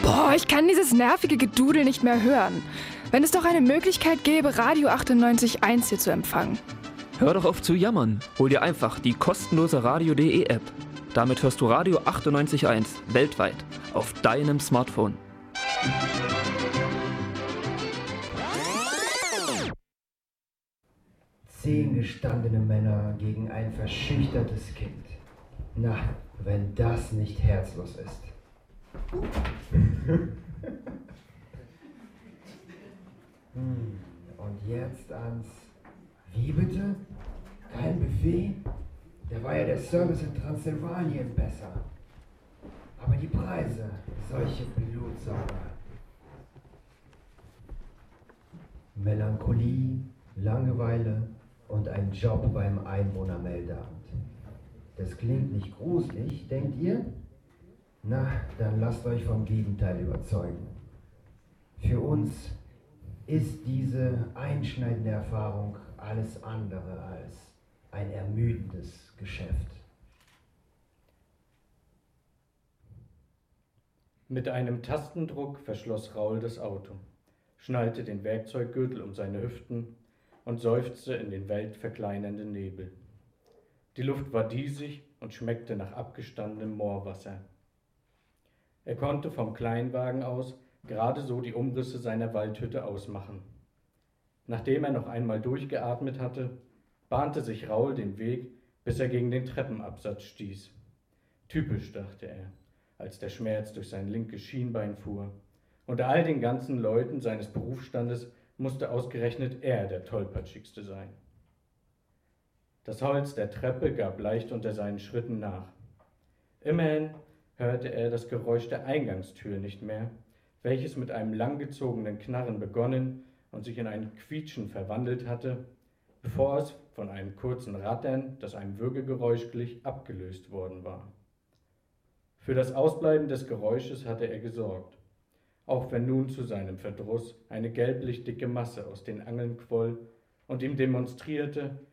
Boah, ich kann dieses nervige Gedudel nicht mehr hören. Wenn es doch eine Möglichkeit gäbe, Radio 98.1 hier zu empfangen. Hör doch auf zu jammern. Hol dir einfach die kostenlose Radio.de App. Damit hörst du Radio 98.1 weltweit auf deinem Smartphone. Zehn gestandene Männer gegen ein verschüchtertes Kind. Na, wenn das nicht herzlos ist. Und jetzt ans... Wie bitte? Kein Buffet? Da war ja der Service in Transsilvanien besser. Aber die Preise, solche Blutsauger. Melancholie, Langeweile und ein Job beim Einwohnermeldeamt. Das klingt nicht gruselig, denkt ihr? Na, dann lasst euch vom Gegenteil überzeugen. Für uns ist diese einschneidende Erfahrung alles andere als ein ermüdendes Geschäft. Mit einem Tastendruck verschloss Raul das Auto, schnallte den Werkzeuggürtel um seine Hüften und seufzte in den weltverkleinernden Nebel. Die Luft war diesig und schmeckte nach abgestandenem Moorwasser. Er konnte vom Kleinwagen aus gerade so die Umrisse seiner Waldhütte ausmachen. Nachdem er noch einmal durchgeatmet hatte, bahnte sich Raul den Weg, bis er gegen den Treppenabsatz stieß. Typisch, dachte er, als der Schmerz durch sein linkes Schienbein fuhr. Unter all den ganzen Leuten seines Berufsstandes musste ausgerechnet er der Tollpatschigste sein. Das Holz der Treppe gab leicht unter seinen Schritten nach. Immerhin hörte er das Geräusch der Eingangstür nicht mehr, welches mit einem langgezogenen Knarren begonnen und sich in ein Quietschen verwandelt hatte, bevor es von einem kurzen Rattern, das einem Würgegeräusch glich, abgelöst worden war. Für das Ausbleiben des Geräusches hatte er gesorgt, auch wenn nun zu seinem Verdruss eine gelblich dicke Masse aus den Angeln quoll und ihm demonstrierte,